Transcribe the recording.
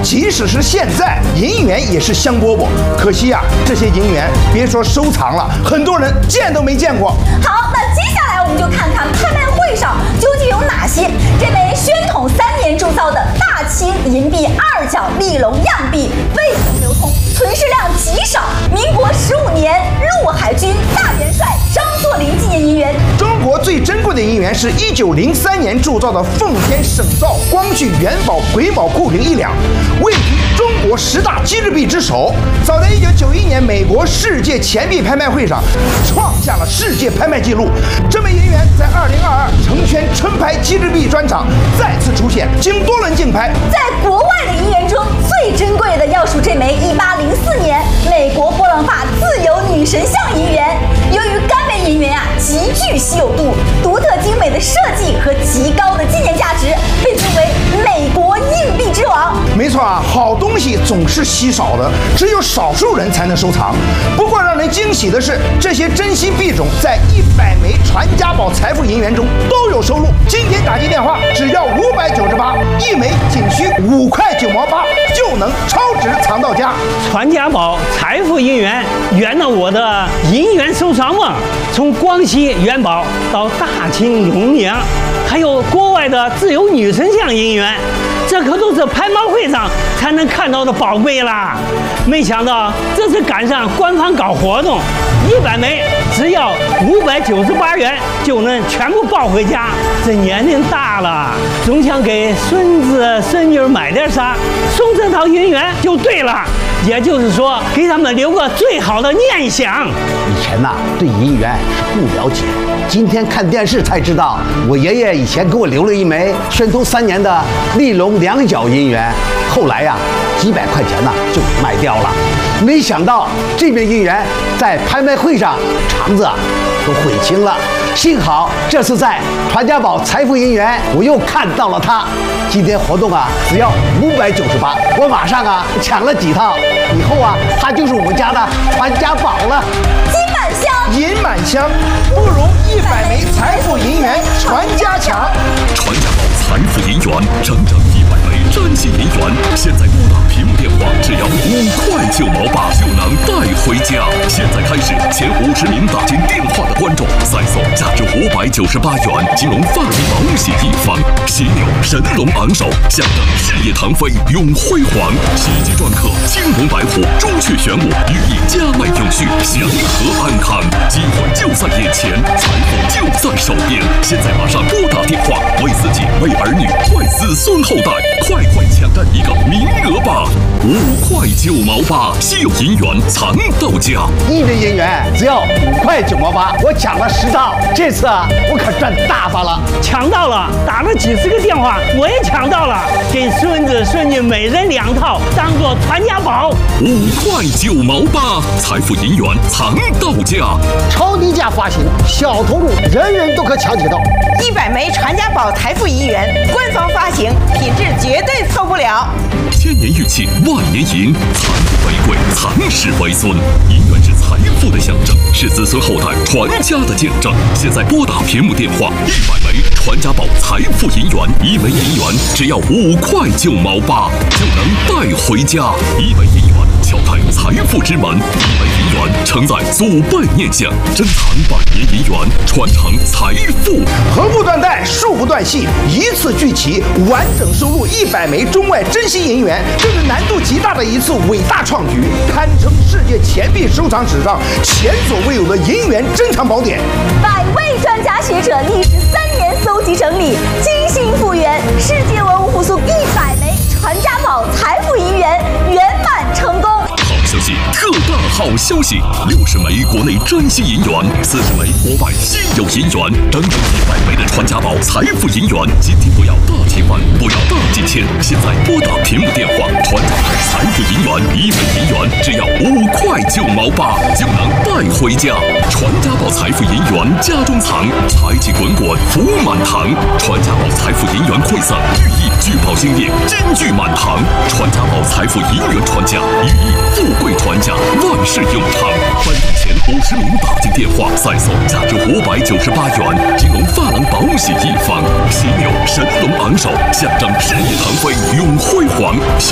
即使是现在，银元也是香饽饽。可惜啊，这些银元别说收藏了，很多人见都没见过。 好，那接下来我们就看看拍卖会上究竟有哪些这枚宣统3年铸造的大清银币2角立龙样币未曾流通，存世量极少。民国15年陆海军大元帅张作霖纪念银元。 中国最珍贵的银元是1903年铸造的奉天省造光绪元宝癸卯库瓶1两，位居中国10大机制币之首。早在1991年美国世界钱币拍卖会上创下了世界拍卖纪录。这枚银元在2022成圈春拍机制币专场再次出现，经多轮竞拍。 在国外的银元中最珍贵的要数这枚1804年美国波朗法自由女神像银元。由于该枚银元极具稀有度、独特精美的设计和极高的纪念价值，被尊为美国硬币之王。 没错啊，好东西总是稀少的，只有少数人才能收藏。不过让人惊喜的是，这些珍稀币种在100枚传家宝财富银元中都有收录。今天打进电话只要598，一枚仅需5块9毛8就能超值藏到家。 传家宝财富银元圆了我的银元收藏梦，从光绪元宝到大清龙娘，还有国外的自由女神像银元，这可都是拍卖会上才能看到的宝贝啦！没想到这次赶上官方搞活动，100枚只要598元就能全部抱回家。这年龄大了，总想给孙子孙女买点啥，送这套银元就对了。也就是说，给他们留个最好的念想。 以前呐，对银元是不了解，今天看电视才知道，我爷爷以前给我留了一枚宣统3年的立龙2角银元，后来呀，几百块钱呢就卖掉了。没想到这枚银元在拍卖会上肠子都悔青了。幸好这次在传家宝财富银元，我又看到了它。今天活动啊，只要598，我马上抢了几套，以后它就是我们家的传家宝了。 金满箱， 银满箱，不如100枚财富银元传家强。 传家宝财富银元，整整100枚珍稀银元，现在拨打屏幕电话，只要5块9毛8就能带回家。现在开始，前50名打进电话的观众，再送价值598元金融发明保险一方，犀牛神龙昂首，象征事业腾飞永辉煌。喜极篆刻，青龙白虎，朱雀玄武，寓意家迈永续，祥和安康。机会就在眼前，财富就在手边。现在马上拨打电话，为自己、为儿女、为子孙后代，快抢占一个名额吧！5块9毛8，稀有银元藏到家。 一枚银元只要5块9毛8，我抢了10套，这次我可赚大发了！ 抢到了，打了几10个电话，我也抢到了，给孙子孙女每人2套，当做传家宝。 5块9毛8，财富银元藏到家， 超低价发行，小投入，人人都可抢取到。 100枚传家宝财富银元，官方发行，品质绝对错不了。 千年玉器，万年银，藏富为贵，藏世为尊。银元是财富的象征，是子孙后代传家的见证。现在拨打屏幕电话，100枚传家宝财富银元，一枚银元只要5块9毛8就能带回家。一枚银元敲开财富之门，一枚银元承载祖辈念想，珍藏100年银元，传承财富。 合不断代，数不断系，一次聚齐，完整收录100枚中外珍稀银元，这是难度极大的一次伟大创举，堪称世界钱币收藏史上前所未有的银元珍藏宝典。 100位专家学者历时3年搜集整理，精心复原世界文物复苏100枚传家宝财富银元，圆满成功。 消息，特大好消息！60枚国内珍稀银元，40枚国外稀有银元，整整100枚的传家宝财富银元。今天不要大提款，不要大几千，现在拨打屏幕电话，传家宝财富银元一枚银元只要5块9毛8就能带回家。传家宝财富银元家中藏，财气滚滚福满堂。传家宝财富银元馈赠，寓意聚宝兴业，金聚满堂。传家宝财富银元传家，寓意富贵传家，万事永昌。颁奖前50名打进电话，再送价值598元金融发廊保险一方。犀牛神龙昂首，象征事业腾飞永辉煌。